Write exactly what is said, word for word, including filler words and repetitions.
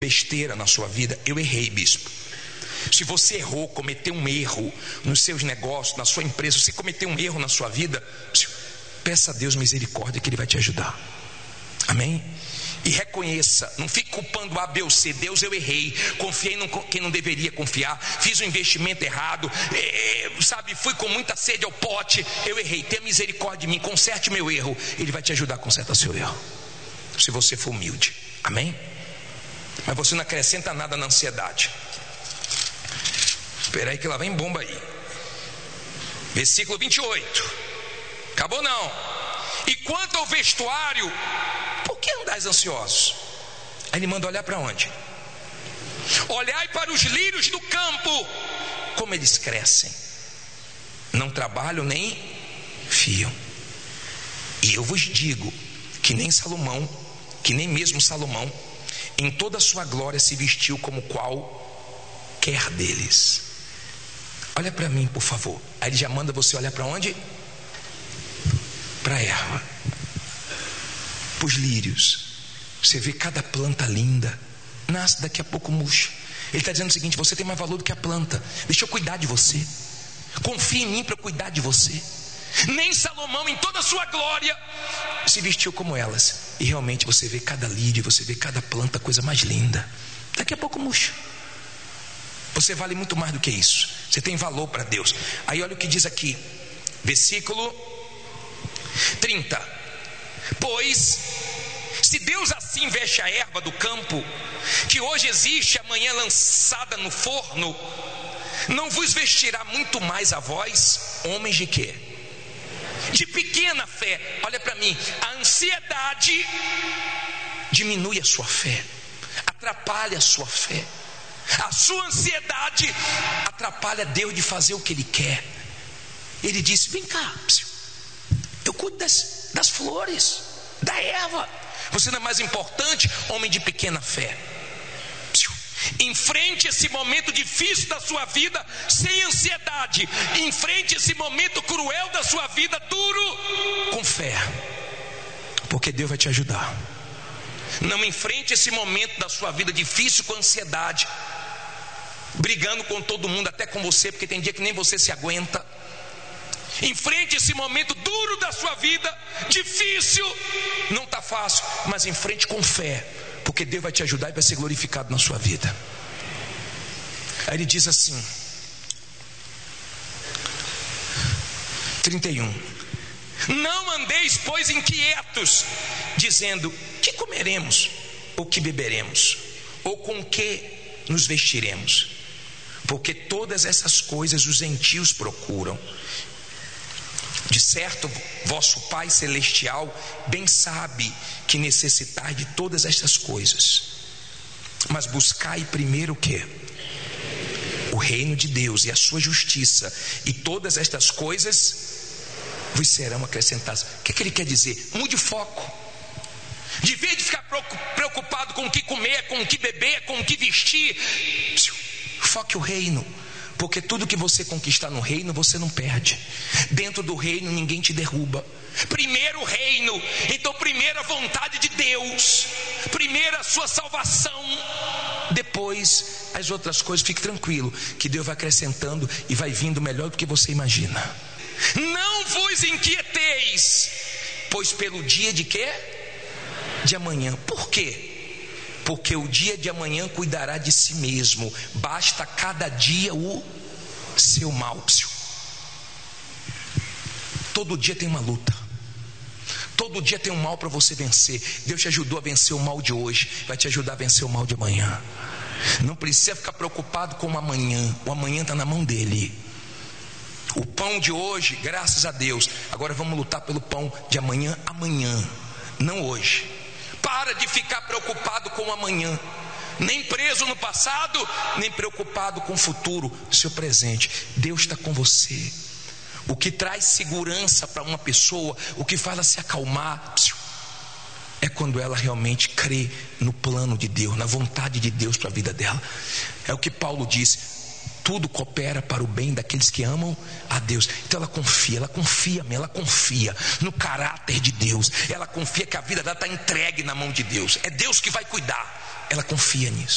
besteira na sua vida, eu errei, bispo. Se você errou, cometeu um erro nos seus negócios, na sua empresa, se cometeu um erro na sua vida, peça a Deus misericórdia que Ele vai te ajudar. Amém? E reconheça, não fique culpando A, B ou C. Deus, eu errei, confiei em quem não deveria confiar, fiz um investimento errado, é, sabe, fui com muita sede ao pote, eu errei, tenha misericórdia de mim, conserte meu erro. Ele vai te ajudar a consertar seu erro, se você for humilde. Amém? Mas você não acrescenta nada na ansiedade. Espera aí que lá vem bomba aí. Versículo vinte e oito. Acabou não. E quanto ao vestuário, por que andais ansiosos? Aí ele manda olhar para onde? Olhai para os lírios do campo, como eles crescem, não trabalham nem fiam. E eu vos digo que nem Salomão, que nem mesmo Salomão, em toda a sua glória se vestiu como qualquer deles. Olha para mim, por favor. Aí ele já manda você olhar para onde? Para a erva, para os lírios. Você vê cada planta linda, nasce, daqui a pouco murcha. Ele está dizendo o seguinte: você tem mais valor do que a planta. Deixa eu cuidar de você. Confie em mim para cuidar de você. Nem Salomão, em toda a sua glória, se vestiu como elas. E realmente você vê cada lírio, você vê cada planta, coisa mais linda. Daqui a pouco murcha. Você vale muito mais do que isso. Você tem valor para Deus. Aí olha o que diz aqui, versículo trinta. Pois se Deus assim veste a erva do campo, que hoje existe, amanhã lançada no forno, não vos vestirá muito mais a vós, homens de quê? De pequena fé. Olha para mim, a ansiedade diminui a sua fé, atrapalha a sua fé. A sua ansiedade atrapalha Deus de fazer o que Ele quer. Ele disse: vem cá, eu cuido das, das flores, da erva. Você não é mais importante, homem de pequena fé. Enfrente esse momento difícil da sua vida sem ansiedade. Enfrente esse momento cruel da sua vida, duro, com fé, porque Deus vai te ajudar. Não enfrente esse momento da sua vida difícil com ansiedade, brigando com todo mundo, até com você, porque tem dia que nem você se aguenta. Enfrente esse momento duro da sua vida, difícil, não está fácil, mas enfrente com fé, porque Deus vai te ajudar e vai ser glorificado na sua vida. Aí ele diz assim, trinta e um: não andeis, pois, inquietos, dizendo: que comeremos, ou que beberemos, ou com que nos vestiremos? Porque todas essas coisas os gentios procuram. De certo, vosso Pai Celestial bem sabe que necessitais de todas estas coisas. Mas buscai primeiro o quê? O reino de Deus e a sua justiça, e todas estas coisas vos serão acrescentadas. O que é que ele quer dizer? Mude o foco. De vez de ficar preocupado com o que comer, com o que beber, com o que vestir, foque o reino. Porque tudo que você conquistar no reino, você não perde. Dentro do reino ninguém te derruba. Primeiro o reino, então primeiro a vontade de Deus, primeiro a sua salvação, depois as outras coisas. Fique tranquilo, que Deus vai acrescentando e vai vindo melhor do que você imagina. Não vos inquieteis, pois pelo dia de quê? De amanhã. Por quê? Porque o dia de amanhã cuidará de si mesmo. Basta cada dia o seu mal. Todo dia tem uma luta. Todo dia tem um mal para você vencer. Deus te ajudou a vencer o mal de hoje, vai te ajudar a vencer o mal de amanhã. Não precisa ficar preocupado com o amanhã. O amanhã está na mão dele. O pão de hoje, graças a Deus. Agora vamos lutar pelo pão de amanhã, amanhã, não hoje. Para de ficar preocupado com o amanhã, nem preso no passado, nem preocupado com o futuro, seu presente. Deus está com você. O que traz segurança para uma pessoa, o que faz ela se acalmar, é quando ela realmente crê no plano de Deus, na vontade de Deus para a vida dela. É o que Paulo diz: tudo coopera para o bem daqueles que amam a Deus. Então ela confia, ela confia, ela confia no caráter de Deus. Ela confia que a vida dela está entregue na mão de Deus. É Deus que vai cuidar. Ela confia nisso.